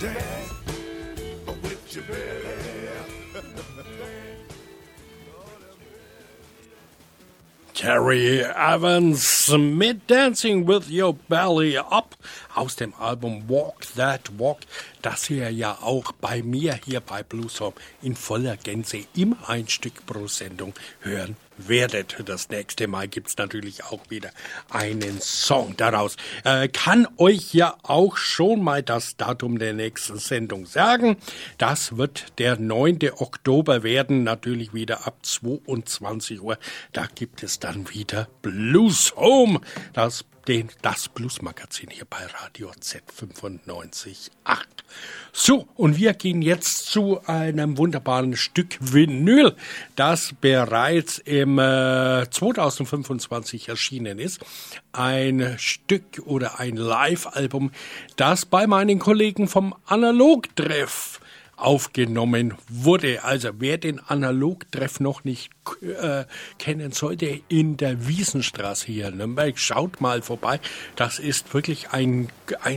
dance with your belly. Terry Evans mit Dancing with Your Belly Up aus dem Album Walk That Walk, das ihr ja auch bei mir hier bei Blueshome in voller Gänze immer ein Stück pro Sendung hören werdet. Das nächste Mal gibt's natürlich auch wieder einen Song daraus. Kann euch ja auch schon mal das Datum der nächsten Sendung sagen. Das wird der 9. Oktober werden, natürlich wieder ab 22 Uhr. Da gibt es dann wieder Blueshome, das Blues-Magazin hier bei Radio Z95.8. So, und wir gehen jetzt zu einem wunderbaren Stück Vinyl, das bereits im 2025 erschienen ist. Ein Stück oder ein Live-Album, das bei meinen Kollegen vom Analogtreff aufgenommen wurde. Also wer den Analogtreff noch nicht kennen sollte, in der Wiesenstraße hier in Nürnberg, schaut mal vorbei. Das ist wirklich ein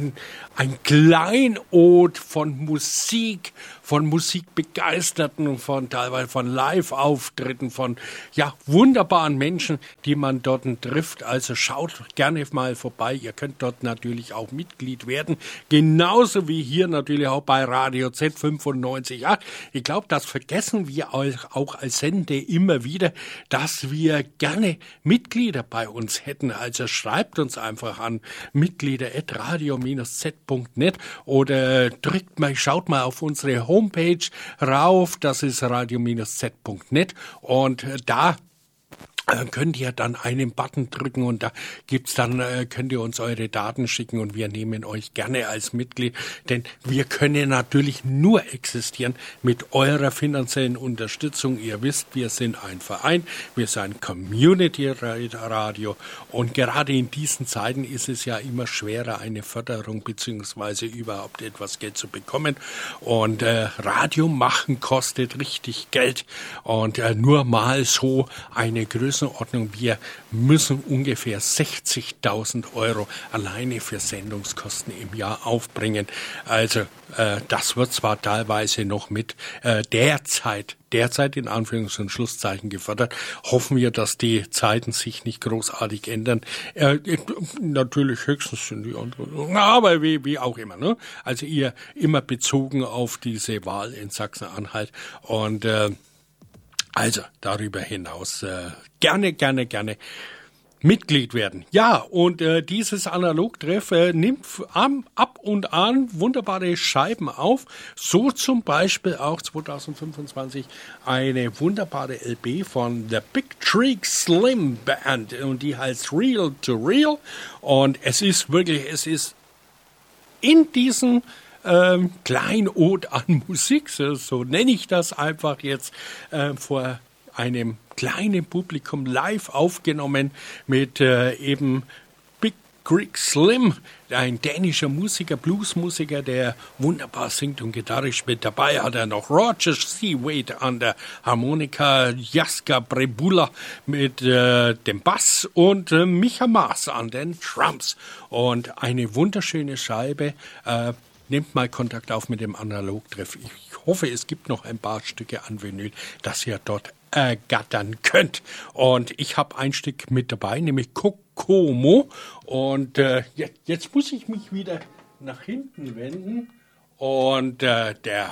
Kleinod von Musik, von Musikbegeisterten, von teilweise von Live-Auftritten, von wunderbaren Menschen, die man dort trifft. Also schaut gerne mal vorbei. Ihr könnt dort natürlich auch Mitglied werden. Genauso wie hier natürlich auch bei Radio Z95.8. Ich glaube, das vergessen wir auch als Sende immer wieder, dass wir gerne Mitglieder bei uns hätten. Also schreibt uns einfach an mitglieder@radio-z.net oder schaut mal auf unsere Homepage rauf, das ist radio-z.net und da könnt ihr dann einen Button drücken und da könnt ihr uns eure Daten schicken und wir nehmen euch gerne als Mitglied, denn wir können natürlich nur existieren mit eurer finanziellen Unterstützung. Ihr wisst, wir sind ein Verein, wir sind ein Community-Radio und gerade in diesen Zeiten ist es ja immer schwerer, eine Förderung beziehungsweise überhaupt etwas Geld zu bekommen und Radio machen kostet richtig Geld und nur mal so eine Größenordnung. Wir müssen ungefähr 60.000 Euro alleine für Sendungskosten im Jahr aufbringen. Also das wird zwar teilweise noch mit derzeit in Anführungs- und Schlusszeichen gefördert. Hoffen wir, dass die Zeiten sich nicht großartig ändern. Natürlich höchstens sind die anderen, aber wie auch immer. Ne? Also ihr immer bezogen auf diese Wahl in Sachsen-Anhalt und also darüber hinaus gerne Mitglied werden. Ja, und dieses Analogtreff nimmt ab und an wunderbare Scheiben auf. So zum Beispiel auch 2025 eine wunderbare LP von The Big Creek Slim Band und die heißt Real to Real. Und es ist in diesen Kleinod an Musik, so nenne ich das einfach jetzt, vor einem kleinen Publikum live aufgenommen mit eben Big Creek Slim, ein dänischer Musiker, Bluesmusiker, der wunderbar singt und Gitarre spielt. Dabei hat er noch Roger Seawade an der Harmonika, Jaska Brebula mit dem Bass und Micha Maas an den Drums. Und eine wunderschöne Scheibe. Nehmt mal Kontakt auf mit dem Analogtreff. Ich hoffe, es gibt noch ein paar Stücke an Vinyl, das ihr dort ergattern könnt. Und ich habe ein Stück mit dabei, nämlich Kokomo. Und jetzt muss ich mich wieder nach hinten wenden. Und der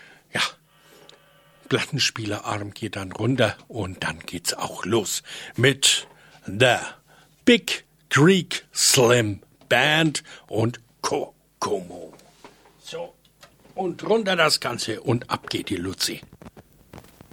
Plattenspielerarm geht dann runter. Und dann geht's auch los mit The Big Creek Slim Band und Kokomo. So, und runter das Ganze und ab geht die Luzi.